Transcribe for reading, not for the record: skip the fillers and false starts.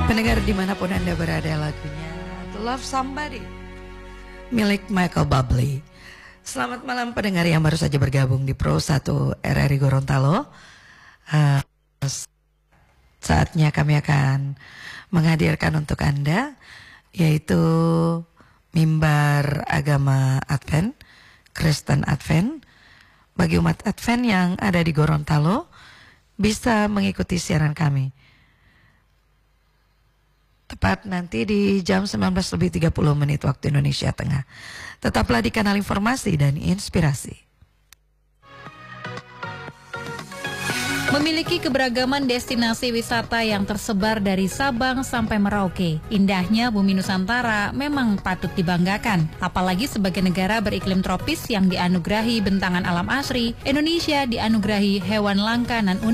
Pendengar dimanapun Anda berada, lagunya To Love Somebody milik Michael Bublé. Selamat malam pendengar yang baru saja bergabung di Pro 1 RRI Gorontalo. Saatnya kami akan menghadirkan untuk Anda yaitu mimbar agama Advent, Kristen Advent. Bagi umat Advent yang ada di Gorontalo bisa mengikuti siaran kami tepat nanti di jam 19:30 waktu Indonesia Tengah. Tetaplah di kanal informasi dan inspirasi. Memiliki keberagaman destinasi wisata yang tersebar dari Sabang sampai Merauke. Indahnya bumi Nusantara memang patut dibanggakan. Apalagi sebagai negara beriklim tropis yang dianugerahi bentangan alam asri, Indonesia dianugerahi hewan langka nan unik.